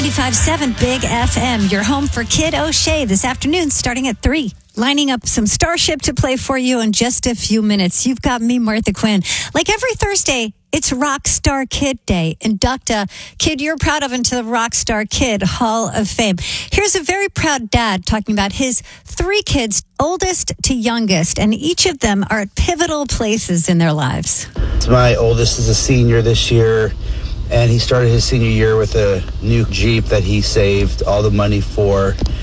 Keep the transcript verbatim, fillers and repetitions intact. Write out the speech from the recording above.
ninety-five point seven Big F M, your home for Kid O'Shea this afternoon starting at three. Lining up some Starship to play for you in just a few minutes. You've got me, Martha Quinn. Like every Thursday, it's Rockstar Kid Day. Induct a kid you're proud of into the Rockstar Kid Hall of Fame. Here's a very proud dad talking about his three kids, oldest to youngest, and each of them are at pivotal places in their lives. My oldest is a senior this year, and he started his senior year with a new Jeep that he saved all the money for.